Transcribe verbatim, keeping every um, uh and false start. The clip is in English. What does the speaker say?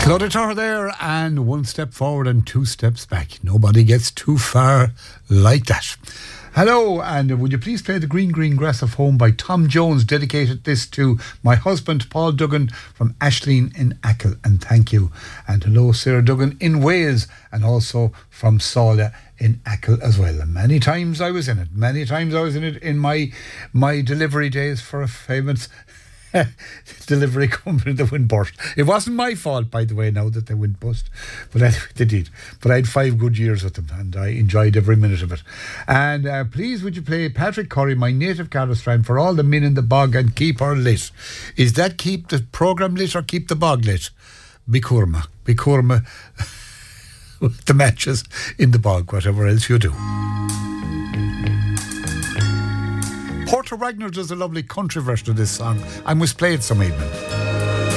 Clodagh there, and one step forward and two steps back. Nobody gets too far like that. Hello, and would you please play the Green Green Grass of Home by Tom Jones? Dedicated this to my husband Paul Duggan from Ashleen in Achill, and thank you. And hello Sarah Duggan in Wales, and also from Sala in Achill as well. And many times I was in it, many times I was in it in my my delivery days for a famous delivery company that went bust. It wasn't my fault, by the way, now that they went bust, but anyway, they did. But I had five good years with them, and I enjoyed every minute of it. And uh, please would you play Patrick Curry, My Native Carlostrand, for all the men in the bog, and keep her lit. Is that keep the programme lit or keep the bog lit? Bicurma, Bicurma with the matches in the bog, whatever else you do. Porter Wagner does a lovely country version of this song. I must play it some evening.